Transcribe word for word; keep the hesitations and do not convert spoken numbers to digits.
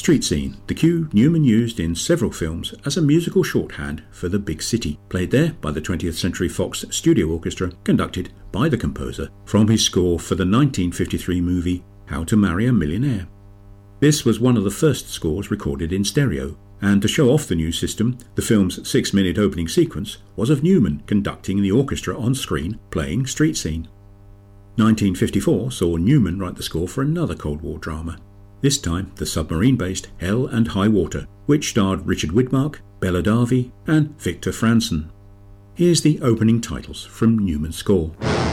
Street Scene, the cue Newman used in several films as a musical shorthand for the big city, played there by the twentieth Century Fox Studio Orchestra, conducted by the composer from his score for the nineteen fifty-three movie How to Marry a Millionaire. This was one of the first scores recorded in stereo, and to show off the new system, the film's six-minute opening sequence was of Newman conducting the orchestra on screen playing Street Scene. nineteen fifty-four saw Newman write the score for another Cold War drama, this time the submarine-based Hell and High Water, which starred Richard Widmark, Bela Davie and Victor Franzen. Here's the opening titles from Newman's score.